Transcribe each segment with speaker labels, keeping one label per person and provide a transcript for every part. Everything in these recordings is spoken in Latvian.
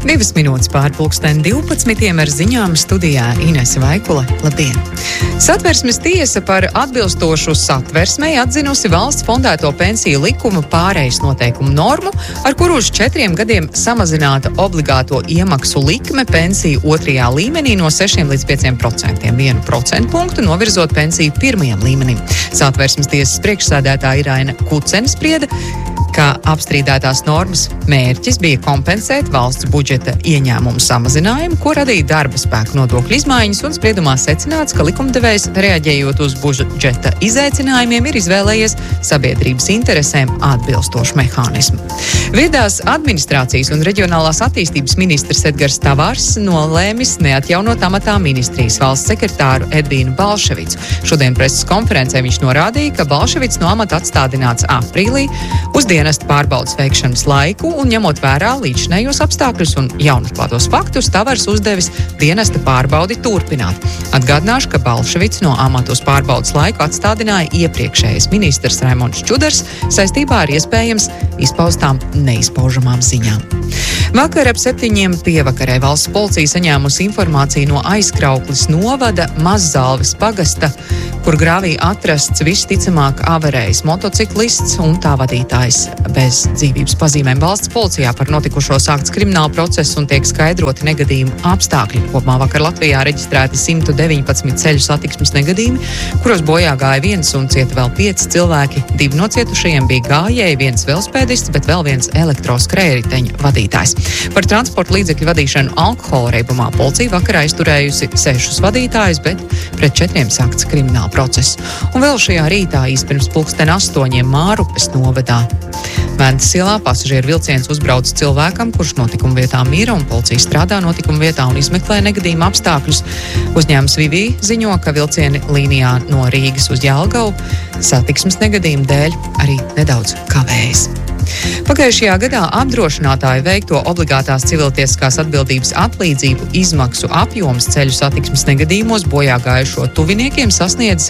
Speaker 1: 2 minūtes pār pulksteni 12 ar ziņām studijā Inese Vaikule. Labdien! Satversmes tiesa par atbilstošu satversmei atzinusi valsts fondēto pensiju likuma pārejas noteikumu normu, ar kuru uz 4 gadiem samazināta obligāto iemaksu likme pensiju 2. līmenī no 6 līdz 5%, 1% punktu novirzot pensiju 1. līmenim. Satversmes tiesas priekšsēdētāja Iraina Kucene sprieda, ka apstrīdētās normas mērķis bija kompensēt valsts budžeta ieņēmumu samazinājumu, ko radīja darba spēka nodokļu izmaiņas, un spriedumā secināts, ka likumdevējs, reaģējot uz budžeta izaicinājumiem, ir izvēlējies sabiedrības interesēm atbilstošu mehānismu. Viedās administrācijas un reģionālās attīstības ministrs Edgars Tavārs nolēmis neatjaunot amatā ministrijas valsts sekretāru Edvīnu Balševicu. Šodien preses konferencē viņš norādīja, ka Balševics no amata atstādināts aprīlī uz dienesta pārbaudas veikšanas laiku, un ņemot vērā līdzinējos apstākļus un jaunatklātos faktus, Tavars uzdevis dienesta pārbaudi turpināt. Atgādināšu, ka Balševics no amata uz pārbaudas laiku atstādināja iepriekšējais ministrs Raimonds Čudars saistībā ar iespējams izpaustām neizpaužamām ziņām. Vakar ap 7 pievakarē valsts policija saņēmusi informāciju no Aizkraukles novada Mazzalves pagasta, kur grāvī atrasts visticamāk avarējis motociklists un tā vadītājs bez dzīvības pazīmēm. Valsts policijā par notikušo sākts krimināla process un tiek skaidroti negadījumu apstākļi. Kopumā vakar Latvijā reģistrēti 119 ceļu satiksmes negadījumi, kuros bojā gāja 1 un cieta vēl 5 cilvēki. 2 no cietušajiem bija gājēji, 1 velospēdists, bet vēl 1 elektroskrējriteņa vadītājs. Par transporta līdzekļu vadīšanu alkohola reibumā policija vakarā aizturējusi 6 vadītājus, bet pret 4 sākts krimināla process. Un vēl šajā rītā īspirms 8:00 Mārupes novadā Ventas ielā pasažieru vilciens uzbrauc cilvēkam, kurš notikuma vietā mira, un policija strādā notikuma vietā un izmeklē negadījuma apstākļus. Uzņēmums Vivī ziņo, ka vilcieni līnijā no Rīgas uz Jelgavu satiksmes negadījuma dēļ arī nedaudz kavējas. Pagājušajā gadā apdrošinātāju veikto obligātās civiltiesiskās atbildības atlīdzību izmaksu apjoms ceļu satiksmes negadījumos bojā gājušo tuviniekiem sasniedzis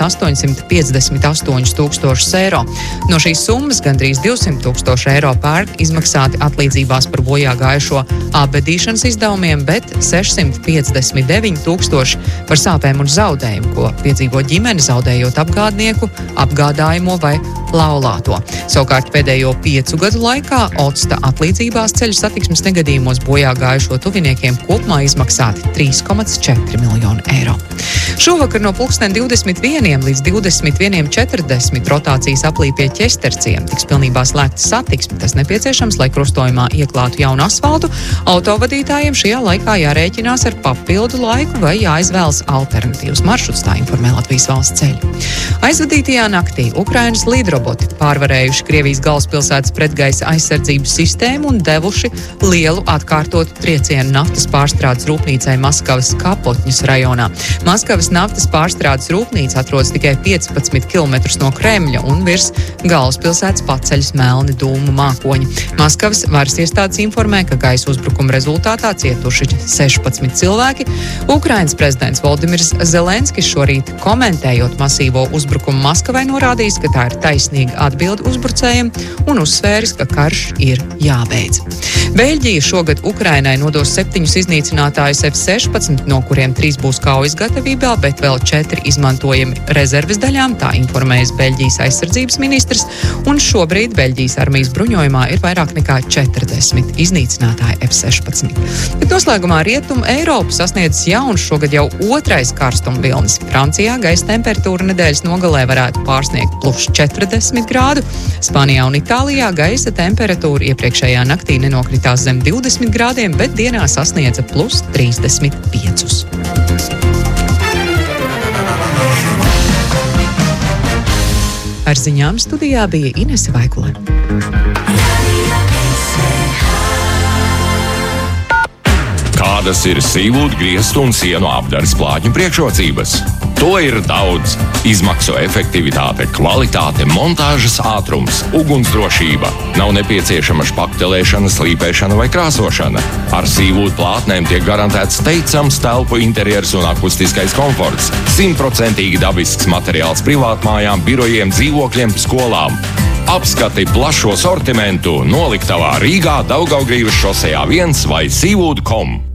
Speaker 1: 858 000 eiro. No šīs summas gandrīz 200 000 eiro pērk izmaksāti atlīdzībās par bojā gājušo apbedīšanas izdevumiem, bet 659 000 par sāpēm un zaudējumu, ko piedzīvo ģimene, zaudējot apgādnieku, apgādājumu vai laulāto. Savukārt pēdējo 5 gadu laikā Otsta atlīdzībās ceļu satiksmes negadījumos bojā gājušo tuviniekiem kopumā izmaksāti 3,4 miljonu eiro. Šovakar no 21 līdz 21:40 rotācijas aplī pie Ķesterciem tiks pilnībā slēgta satiksme. Tas nepieciešams, lai krustojumā ieklātu jaunu asfaltu. Autovadītājiem šajā laikā jārēķinās ar papildu laiku vai jāizvēlas alternatīvas maršruts, tā informē Latvijas valsts ceļi. Aizvadītajā naktī Ukrainas lidroboti pārvarējuši Krievijas galvaspilsētas pretgaisa aizsardzības sistēmu un devuši lielu atkārtotu triecienu naftas pārstrādes rūpnīcai Maskavas Kapotņas rajonā. Maskavas naftas pārstrādes rūpnīca atrodas tikai 15 km no Kremļa un virs galvaspilsētas paceļas melni dūmu mākoņi. Maskavas varas iestādes informē, ka gaisa uzbrukuma rezultātā cietuši 16 cilvēki. Ukrainas prezidents Voldimirs Zelenskis šorīt komentējot masīvo uzbrukumu Maskavai norādījis, ka tā ir taisnīga atbilde uzbrucējiem un uzsvēris, ka karš ir jābeidz. Beļģija šogad Ukrainai nodos 7 iznīcinātājus F-16, no kuriem 3 būs kaujas gatavībā, bet vēl 4 izmantojami rezerves daļām, tā informējas Beļģijas aizsardzības ministrs, un šobrīd Beļģijas armijas bruņojumā ir vairāk nekā 40 iznīcinātāji F-16. Bet noslēgumā Rietumu Eiropu sasniedzis jauns šogad jau 2. karstuma vilnis. Francijā gaisa temperatūra nedēļas nogalē varētu pārsniegt +40 grādu. Spānijā un Itālijā gaisa temperatūra iepriekšējā naktī nenokritās zem 20 grādiem, bet dienā sasniedza +35. Ar ziņām studijā bija Inese Vaikule.
Speaker 2: Kādas ir sīvūdu, griestu un sienu apdares plātņu priekšrocības? To ir daudz. Izmaksu efektivitāte, kvalitāte, montāžas ātrums, ugunsdrošība. Nav nepieciešama špaktelēšana, slīpēšana vai krāsošana. Ar sīvūdu plātnēm tiek garantēts teicams telpu interjers un akustiskais komforts. 100% dabisks materiāls privātmājām, birojiem, dzīvokļiem, skolām. Apskati plašo sortimentu noliktavā Rīgā, Daugavgrīvas šosejā 1 vai seawood.com.